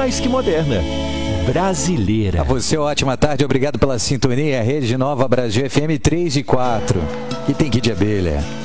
mais que moderna. Brasileira. A você, ótima tarde, obrigado pela sintonia. Rede Nova Brasil FM 3 e 4. E tem que de abelha.